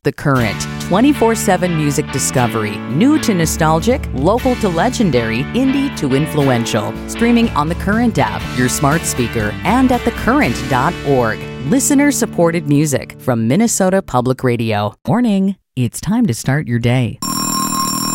The Current, 24/7 music discovery, new to nostalgic, local to legendary, indie to influential. Streaming on the Current app, your smart speaker, and at thecurrent.org. Listener-supported music from Minnesota Public Radio. Warning, it's time to start your day.